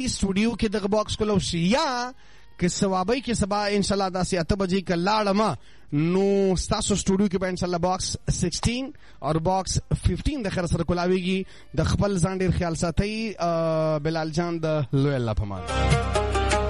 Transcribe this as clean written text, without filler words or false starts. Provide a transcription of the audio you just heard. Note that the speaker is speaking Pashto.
کیږي سټوډیو کې دغه باکس کولو شي یا که ثوابي کې سبا ان شاء الله داسې 8 بجې کې لاړم نو ستاسو سټوډیو کې به ان شاء الله باکس 16 او باکس 15 د خیر سره کولاويږي. د خپل ځان ډیر خیال ساتي. بلال جان د لوی الله په امان.